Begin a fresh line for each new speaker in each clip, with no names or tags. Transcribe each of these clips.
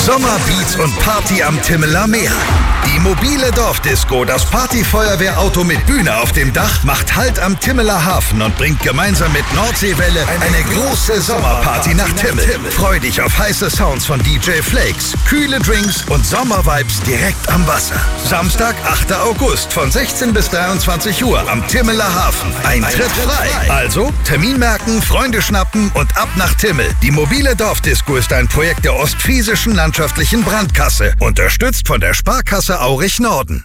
Sommer, Beats und Party am Timmeler Meer. Die mobile Dorfdisco, das Partyfeuerwehrauto mit Bühne auf dem Dach, macht Halt am Timmeler Hafen und bringt gemeinsam mit Nordseewelle eine große Sommerparty nach Timmel. Freu dich auf heiße Sounds von DJ Flakes, kühle Drinks und Sommervibes direkt am Wasser. Samstag, 8. August von 16 bis 23 Uhr am Timmeler Hafen. Eintritt frei. Also Termin merken, Freunde schnappen und ab nach Timmel. Die mobile Dorfdisco ist ein Projekt der Ostfriesischen Landschaftlichen Brandkasse, unterstützt von der Sparkasse Aurich Norden.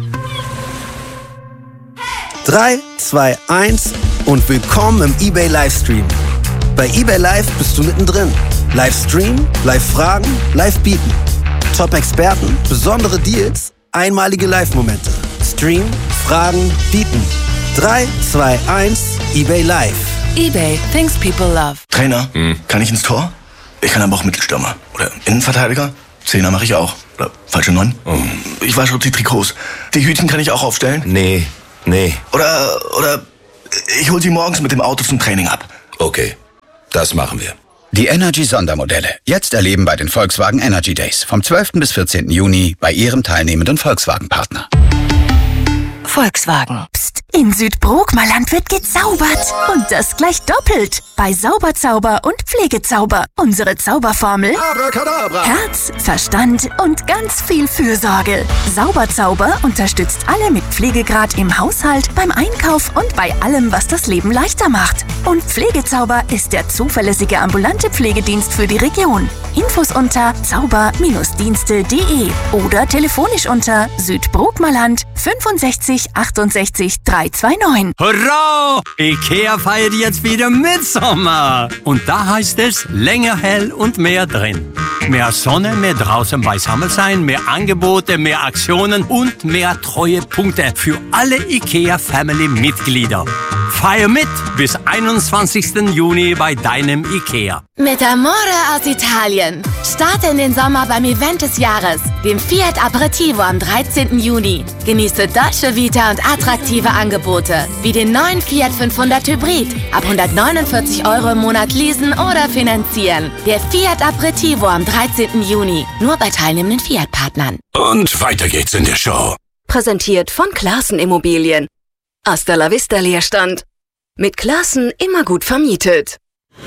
3, 2, 1 und willkommen im eBay Livestream. Bei eBay Live bist du mittendrin. Livestream, Live-Fragen, Live-Bieten. Top-Experten, besondere Deals, einmalige Live-Momente. Stream, Fragen, Bieten. 3, 2, 1, eBay Live.
eBay, things people love.
Trainer, kann ich ins Tor? Ich kann aber auch Mittelstürmer. Oder Innenverteidiger. Zehner mache ich auch. Oder falsche 9. Ich wasche auch die Trikots. Die Hütchen kann ich auch aufstellen?
Nee.
Oder ich hol sie morgens mit dem Auto zum Training ab.
Okay, das machen wir.
Die Energy-Sondermodelle. Jetzt erleben bei den Volkswagen Energy Days. Vom 12. bis 14. Juni bei Ihrem teilnehmenden Volkswagen-Partner.
Volkswagen.
Psst, in Südbrookmerland wird gezaubert. Und das gleich doppelt. Bei Sauberzauber und Pflegezauber. Unsere Zauberformel:
Abracadabra.
Herz, Verstand und ganz viel Fürsorge. Sauberzauber unterstützt alle mit Pflegegrad im Haushalt, beim Einkauf und bei allem, was das Leben leichter macht. Und Pflegezauber ist der zuverlässige ambulante Pflegedienst für die Region. Infos unter zauber-dienste.de oder telefonisch unter Südbrookmerland 65 68 329.
Hurra! IKEA feiert jetzt wieder Mitsommer. Und da heißt es länger hell und mehr drin. Mehr Sonne, mehr draußen beisammen sein, mehr Angebote, mehr Aktionen und mehr Treuepunkte für alle IKEA-Family-Mitglieder. Feier mit bis 21. Juni bei deinem IKEA.
Mit Amore aus Italien. Starte in den Sommer beim Event des Jahres, dem Fiat Aperitivo am 13. Juni. Genieße Dolce Vita und attraktive Angebote, wie den neuen Fiat 500 Hybrid. Ab 149 € im Monat leasen oder finanzieren. Der Fiat Aperitivo am 13. Juni. Nur bei teilnehmenden Fiat-Partnern.
Und weiter geht's in der Show.
Präsentiert von Classen Immobilien. Hasta la vista Leerstand. Mit Classen immer gut vermietet.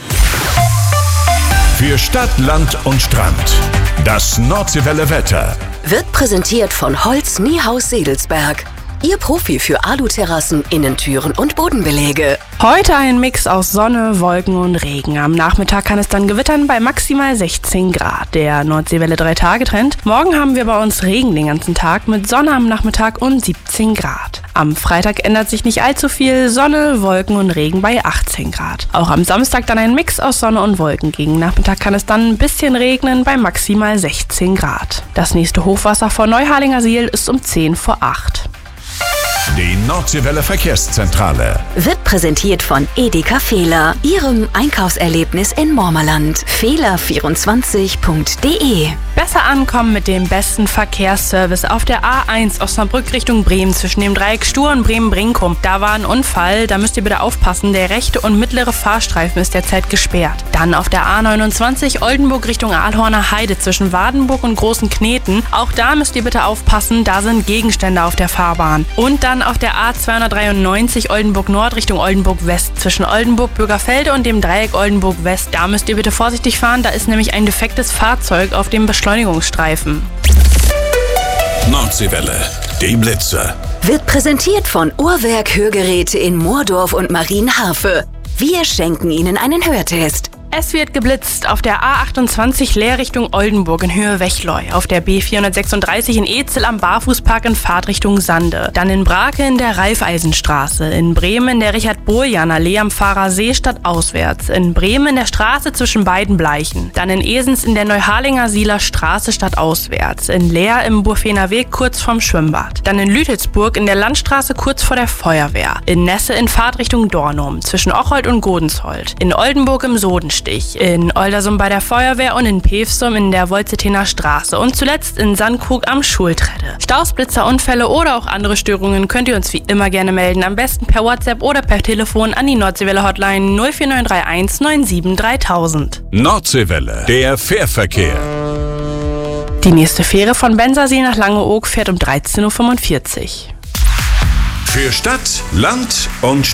Für Stadt, Land und Strand. Das Nordseewelle Wetter.
Wird präsentiert von Holz Niehaus Sedelsberg. Ihr Profi für Aluterrassen, Innentüren und Bodenbeläge.
Heute ein Mix aus Sonne, Wolken und Regen. Am Nachmittag kann es dann gewittern bei maximal 16 Grad. Der Nordseewelle 3-Tage-Trend. Morgen haben wir bei uns Regen den ganzen Tag mit Sonne am Nachmittag und 17 Grad. Am Freitag ändert sich nicht allzu viel. Sonne, Wolken und Regen bei 18 Grad. Auch am Samstag dann ein Mix aus Sonne und Wolken. Gegen Nachmittag kann es dann ein bisschen regnen bei maximal 16 Grad. Das nächste Hochwasser vor Neuharlingersiel ist um 10 vor 8.
Die Nordseewelle Verkehrszentrale
wird präsentiert von Edeka Fehler, Ihrem Einkaufserlebnis in Mormerland. Fehler24.de.
Besser ankommen mit dem besten Verkehrsservice auf der A1 Osnabrück Richtung Bremen zwischen dem Dreieck Stur und Bremen-Brinkum. Da war ein Unfall, da müsst ihr bitte aufpassen. Der rechte und mittlere Fahrstreifen ist derzeit gesperrt. Dann auf der A29 Oldenburg Richtung Aalhorner Heide zwischen Wadenburg und Großen Kneten. Auch da müsst ihr bitte aufpassen, da sind Gegenstände auf der Fahrbahn. Und dann auf der A293 Oldenburg Nord Richtung Oldenburg West zwischen Oldenburg Bürgerfelde und dem Dreieck Oldenburg West. Da müsst ihr bitte vorsichtig fahren, da ist nämlich ein defektes Fahrzeug auf dem Beschleunigungsstreifen.
Nordseewelle, die Blitze.
Wird präsentiert von Uhrwerk Hörgeräte in Moordorf und Marienharfe. Wir schenken Ihnen einen Hörtest.
Es wird geblitzt auf der A28 Leer Richtung Oldenburg in Höhe Wechleu, auf der B436 in Ezel am Barfußpark in Fahrtrichtung Sande, dann in Brake in der Raiffeisenstraße, in Bremen in der Richard-Bohljan-Allee am Fahrer Seestadt auswärts, in Bremen in der Straße zwischen beiden Bleichen, dann in Esens in der Neuharlingersieler Straße stadtauswärts, in Leer im Burfener Weg kurz vorm Schwimmbad, dann in Lütelsburg in der Landstraße kurz vor der Feuerwehr, in Nesse in Fahrtrichtung Dornum, zwischen Ocholt und Godensholt, in Oldenburg im Sodenstich, in Oldersum bei der Feuerwehr und in Pevsum in der Wolzetener Straße und zuletzt in Sandkrug am Schultrette. Staus, Blitzer, Unfälle oder auch andere Störungen könnt ihr uns wie immer gerne melden, am besten per WhatsApp oder per Telefon an die Nordseewelle Hotline 04931 97 3000.
Nordseewelle, der Fährverkehr.
Die nächste Fähre von Bensersee nach Langeoog fährt um 13:45 Uhr.
Für Stadt, Land und